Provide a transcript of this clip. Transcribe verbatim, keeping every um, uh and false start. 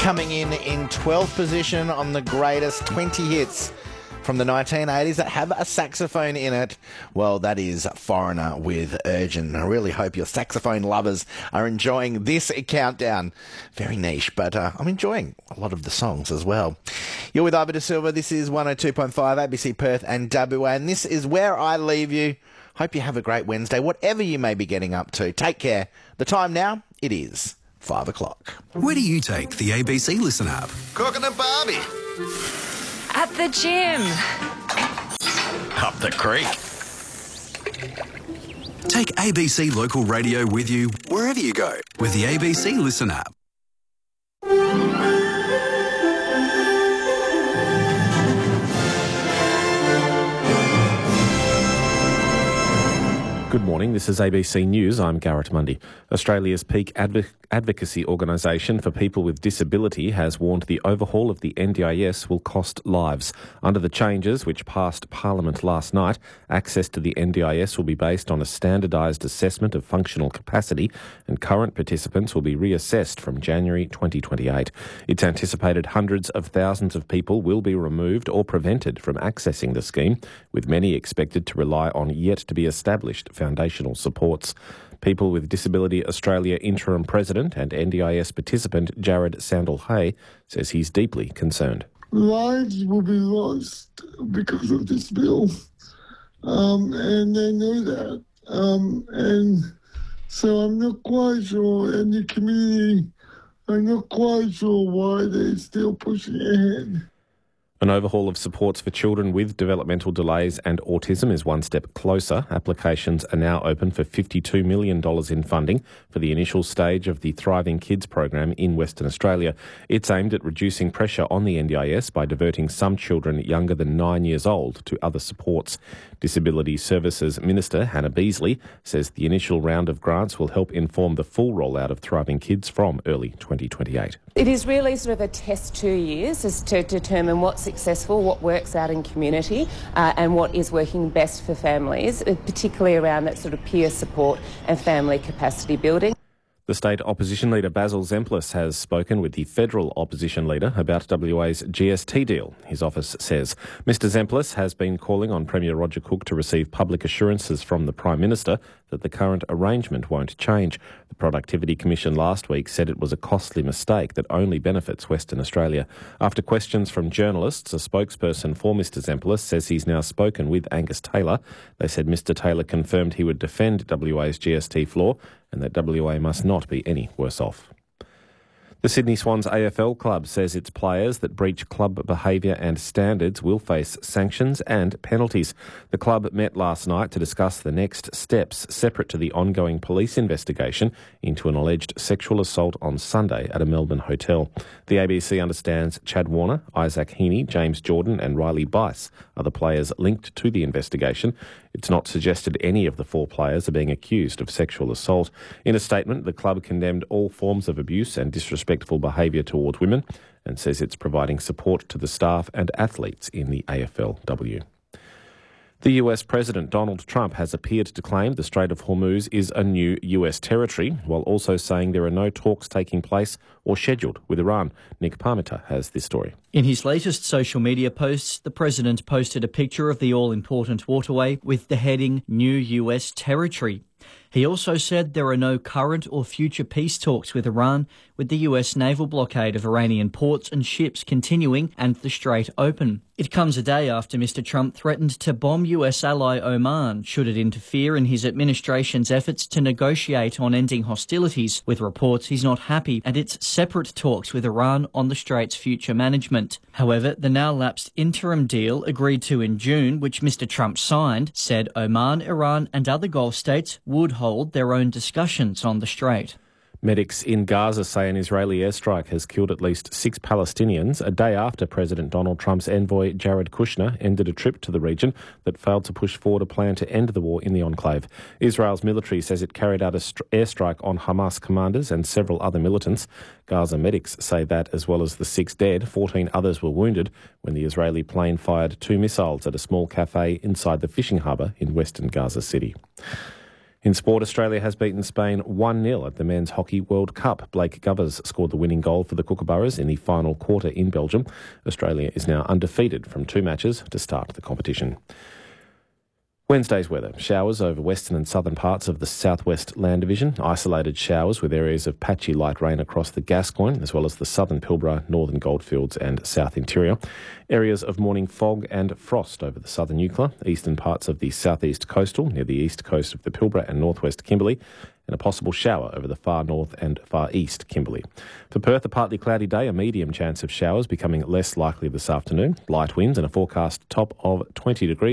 Coming in in twelfth position on the greatest twenty hits from the nineteen eighties that have a saxophone in it. Well, that is Foreigner with Urgent. I really hope your saxophone lovers are enjoying this countdown. Very niche, but uh, I'm enjoying a lot of the songs as well. You're with Ivor De Silva. This is one oh two point five A B C Perth and W A, and this is where I leave you. Hope you have a great Wednesday, whatever you may be getting up to. Take care. The time now, it is five o'clock. Where do you take the A B C Listen app? Cooking a barbie. At the gym. Up the creek. Take A B C Local Radio with you wherever you go with the A B C Listen app. Good morning, this is A B C News. I'm Garrett Mundy. Australia's peak adv- advocacy organisation for people with disability has warned the overhaul of the N D I S will cost lives. Under the changes, which passed Parliament last night, access to the N D I S will be based on a standardised assessment of functional capacity, and current participants will be reassessed from January twenty twenty-eight. It's anticipated hundreds of thousands of people will be removed or prevented from accessing the scheme, with many expected to rely on yet-to-be-established foundational supports. People with Disability Australia interim president and N D I S participant Jared Sandel-Hay says he's deeply concerned. Lives will be lost because of this bill, um, and they know that. Um, and so I'm not quite sure, and the community, I'm not quite sure why they're still pushing ahead. An overhaul of supports for children with developmental delays and autism is one step closer. Applications are now open for fifty-two million dollars in funding for the initial stage of the Thriving Kids program in Western Australia. It's aimed at reducing pressure on the N D I S by diverting some children younger than nine years old to other supports. Disability Services Minister Hannah Beasley says the initial round of grants will help inform the full rollout of Thriving Kids from early twenty twenty-eight. It is really sort of a test two years as to determine what's successful, what works out in community, uh, and what is working best for families, particularly around that sort of peer support and family capacity building. The state opposition leader Basil Zemplis has spoken with the federal opposition leader about W A's G S T deal. His office says Mr Zemplis has been calling on Premier Roger Cook to receive public assurances from the Prime Minister that the current arrangement won't change. The Productivity Commission last week said it was a costly mistake that only benefits Western Australia. After questions from journalists, a spokesperson for Mr Zemplis says he's now spoken with Angus Taylor. They said Mr Taylor confirmed he would defend W A's G S T floor and that W A must not be any worse off. The Sydney Swans A F L club says its players that breach club behaviour and standards will face sanctions and penalties. The club met last night to discuss the next steps separate to the ongoing police investigation into an alleged sexual assault on Sunday at a Melbourne hotel. The A B C understands Chad Warner, Isaac Heaney, James Jordan and Riley Bice are the players linked to the investigation. It's not suggested any of the four players are being accused of sexual assault. In a statement, the club condemned all forms of abuse and disrespectful behaviour towards women and says it's providing support to the staff and athletes in the A F L W. The U S President Donald Trump has appeared to claim the Strait of Hormuz is a new U S territory, while also saying there are no talks taking place or scheduled with Iran. Nick Parmenter has this story. In his latest social media posts, the president posted a picture of the all-important waterway with the heading New U S Territory. He also said there are no current or future peace talks with Iran, with the U S naval blockade of Iranian ports and ships continuing and the strait open. It comes a day after Mister Trump threatened to bomb U S ally Oman should it interfere in his administration's efforts to negotiate on ending hostilities, with reports he's not happy at its separate talks with Iran on the strait's future management. However, the now lapsed interim deal agreed to in June, which Mister Trump signed, said Oman, Iran and other Gulf states would hold their own discussions on the strait. Medics in Gaza say an Israeli airstrike has killed at least six Palestinians a day after President Donald Trump's envoy Jared Kushner ended a trip to the region that failed to push forward a plan to end the war in the enclave. Israel's military says it carried out an airstrike on Hamas commanders and several other militants. Gaza medics say that, as well as the six dead, fourteen others were wounded when the Israeli plane fired two missiles at a small cafe inside the fishing harbour in western Gaza City. In sport, Australia has beaten Spain one nil at the Men's Hockey World Cup. Blake Govers scored the winning goal for the Kookaburras in the final quarter in Belgium. Australia is now undefeated from two matches to start the competition. Wednesday's weather. Showers over western and southern parts of the southwest land division. Isolated showers with areas of patchy light rain across the Gascoyne, as well as the southern Pilbara, northern Goldfields and south interior. Areas of morning fog and frost over the southern Eucla, eastern parts of the southeast coastal, near the east coast of the Pilbara and northwest Kimberley, and a possible shower over the far north and far east Kimberley. For Perth, a partly cloudy day, a medium chance of showers becoming less likely this afternoon. Light winds and a forecast top of twenty degrees.